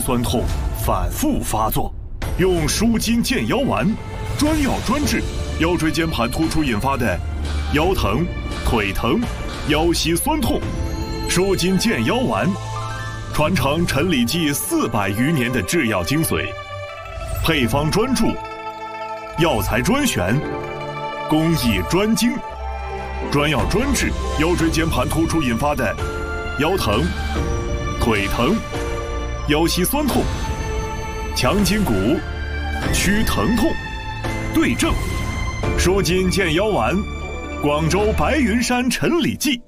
酸痛反复发作，用舒筋健腰丸，专药专治腰椎间盘突出引发的腰疼、腿疼、腰膝酸痛。舒筋健腰丸，传承陈李济400余年的制药精髓，配方专注，药材专选，工艺专精，专药专治腰椎间盘突出引发的腰疼、腿疼、腰膝酸痛，强筋骨，祛疼痛，对症。舒筋健腰丸，广州白云山陈李济。